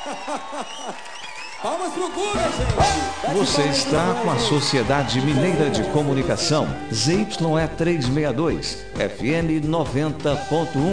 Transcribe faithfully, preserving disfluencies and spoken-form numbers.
Palmas pro Guga, gente! Você está com a Sociedade Mineira de Comunicação, Z Y E trezentos e sessenta e dois, F M noventa ponto um.